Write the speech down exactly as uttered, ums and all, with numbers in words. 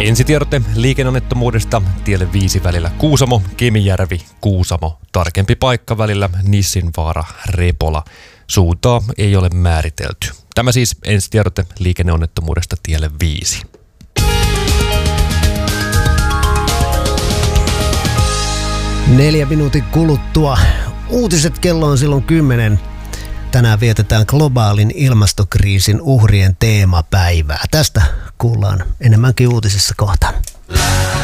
Ensitiedote liikenneonnettomuudesta tielle viisi välillä Kuusamo, Kemijärvi, Kuusamo. Tarkempi paikka välillä Nissinvaara, Repola. Suuntaa ei ole määritelty. Tämä siis ensitiedote liikenneonnettomuudesta tielle viisi. Neljä minuutin kuluttua. Uutiset kello on silloin kymmenen. Tänään vietetään globaalin ilmastokriisin uhrien teemapäivää. Tästä kuullaan enemmänkin uutisissa kohta.